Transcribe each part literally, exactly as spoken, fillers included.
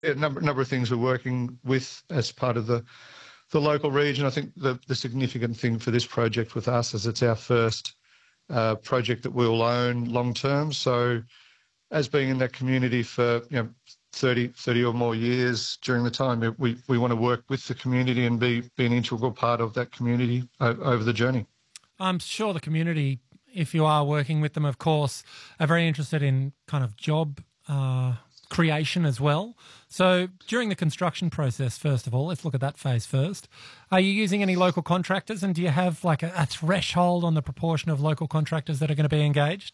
a number, number of things we're working with as part of the, the local region. I think the, the significant thing for this project with us is it's our first uh, project that we'll own long term. So as being in that community for, you know, thirty, thirty or more years during the time, we, we want to work with the community and be, be an integral part of that community over the journey. I'm sure the community, if you are working with them, of course, are very interested in kind of job uh, creation as well. So during the construction process, first of all, let's look at that phase first. Are you using any local contractors, and do you have like a, a threshold on the proportion of local contractors that are going to be engaged?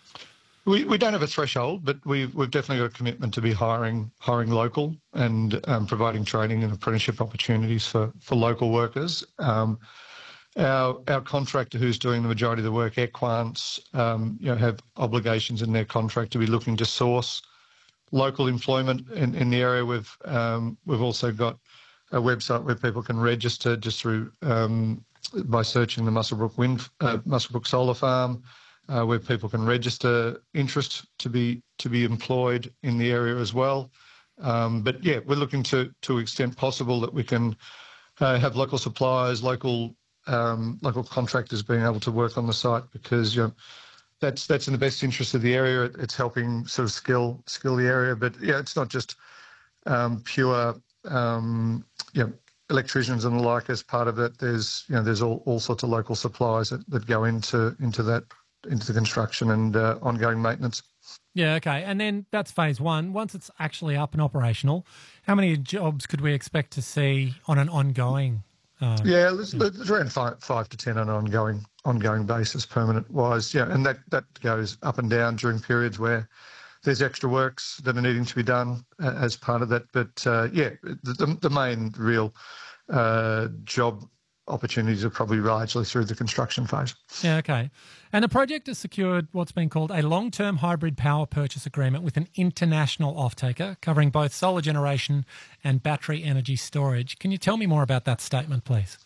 We we don't have a threshold, but we've we've definitely got a commitment to be hiring hiring local and um, providing training and apprenticeship opportunities for for local workers. Um, our our contractor who's doing the majority of the work, Equance, um, you know, have obligations in their contract to be looking to source local employment in, in the area. We've um, we've also got a website where people can register just through um, by searching the Muswellbrook Wind uh, Muswellbrook Solar Farm. Uh, where people can register interest to be to be employed in the area as well. Um, but yeah, we're looking to to extent possible that we can uh, have local suppliers, local um, local contractors being able to work on the site, because you know that's that's in the best interest of the area. It's helping sort of skill skill the area. But yeah, it's not just um, pure um, you know, electricians and the like as part of it. There's you know there's all, all sorts of local supplies that, that go into into that. into the construction and uh, ongoing maintenance. Yeah, okay. And then that's phase one. Once it's actually up and operational, how many jobs could we expect to see on an ongoing? Um, yeah, it's, it's around five, five to ten on an ongoing ongoing basis, permanent wise. Yeah, and that, that goes up and down during periods where there's extra works that are needing to be done uh, as part of that. But uh, yeah, the, the main real uh, job opportunities are probably largely through the construction phase. Yeah, okay. And the project has secured what's been called a long-term hybrid power purchase agreement with an international off-taker covering both solar generation and battery energy storage. Can you tell me more about that statement, please?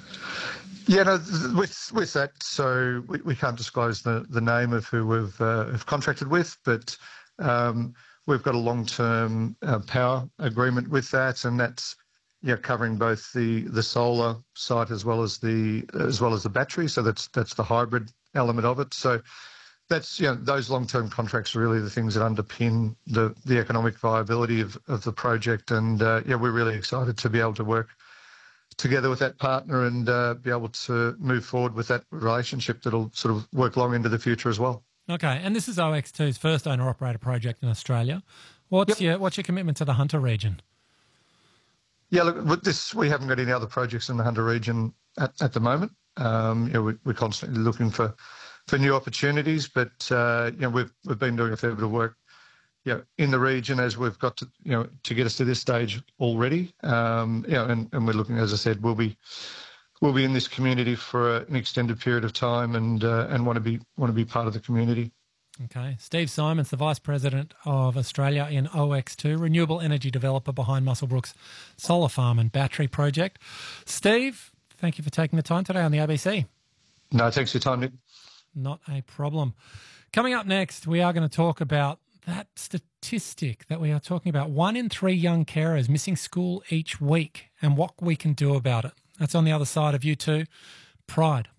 Yeah, no, with with that, so we, we can't disclose the, the name of who we've uh, have contracted with, but um, we've got a long-term uh, power agreement with that, and that's yeah, covering both the, the solar site as well as the as well as the battery. So that's that's the hybrid element of it. So that's you know those long term contracts are really the things that underpin the the economic viability of, of the project. And uh, yeah, we're really excited to be able to work together with that partner and uh, be able to move forward with that relationship that'll sort of work long into the future as well. Okay, and this is O X two's first owner operator project in Australia. What's yep. your what's your commitment to the Hunter region? Yeah, look, with this, we haven't got any other projects in the Hunter region at, at the moment. Um, you know, we, we're constantly looking for, for new opportunities, but uh, you know, we've we've been doing a fair bit of work, you know, in the region as we've got to, you know, to get us to this stage already. Um, you know, and, and we're looking, as I said, we'll be we'll be in this community for an extended period of time, and uh, and want to be want to be part of the community. Okay. Steve Simons, the Vice President of Australia in O X two, renewable energy developer behind Muswellbrook's solar farm and battery project. Steve, thank you for taking the time today on the A B C. No, thanks for your time, Nick. Not a problem. Coming up next, we are going to talk about that statistic that we are talking about. One in three young carers missing school each week and what we can do about it. That's on the other side of U two Pride.